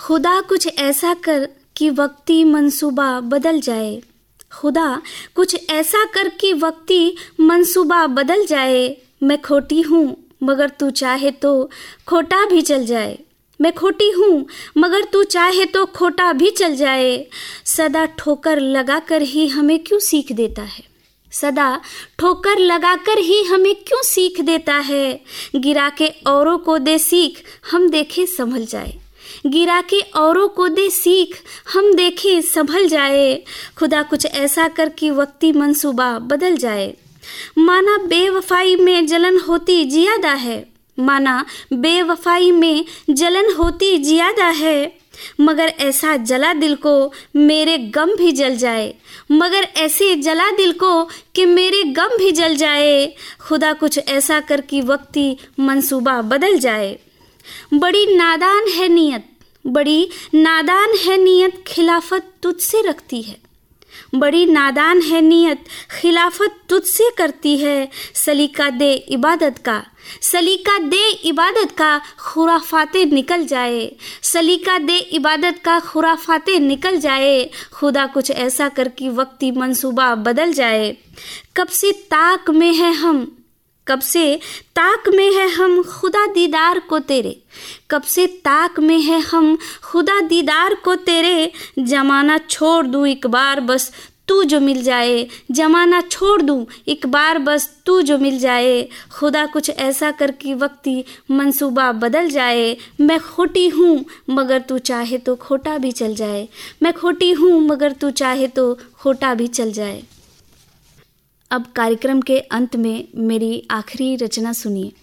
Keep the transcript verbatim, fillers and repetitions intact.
खुदा कुछ ऐसा कर कि वक्ती मंसूबा बदल जाए। खुदा कुछ ऐसा कर कि वक्ती मंसूबा बदल जाए। मैं खोटी हूँ मगर तू चाहे तो खोटा भी चल जाए। मैं खोटी हूँ मगर तू चाहे तो खोटा भी चल जाए। सदा ठोकर लगाकर ही हमें क्यों सीख देता है। सदा ठोकर लगाकर ही हमें क्यों सीख देता है। गिरा के औरों को दे सीख हम देखे संभल जाए। गिरा के औरों को दे सीख हम देखे संभल जाए। खुदा कुछ ऐसा कर कि वक्ती मंसूबा बदल जाए। माना बेवफाई में जलन होती जियादा है। माना बेवफाई में जलन होती जियादा है। मगर ऐसा जला दिल को मेरे गम भी जल जाए। मगर ऐसे जला दिल को कि मेरे गम भी जल जाए। खुदा कुछ ऐसा कर कि वक्ती मंसूबा बदल जाए। बड़ी नादान है नियत, बड़ी नादान है नियत, खिलाफत तुझसे रखती है। बड़ी नादान है नियत, खिलाफत तुझसे करती है। सलीका दे इबादत का, सलीका दे इबादत का, खुराफाते निकल जाए। सलीका दे इबादत का, खुराफाते निकल जाए। खुदा कुछ ऐसा कर कि वक्ती मंसूबा बदल जाए। कब से ताक में है हम, कब से ताक में है हम खुदा दीदार को तेरे। कब से ताक में है हम खुदा दीदार को तेरे। जमाना छोड़ दूँ एक बार बस तू जो मिल जाए। जमाना छोड़ दूँ एक बार बस तू जो मिल जाए। खुदा कुछ ऐसा कर कि वक्ती मंसूबा बदल जाए। मैं खोटी हूँ मगर तू चाहे तो खोटा भी चल जाए। मैं खोटी हूँ मगर तू चाहे तो खोटा भी चल जाए। अब कार्यक्रम के अंत में मेरी आखिरी रचना सुनिए।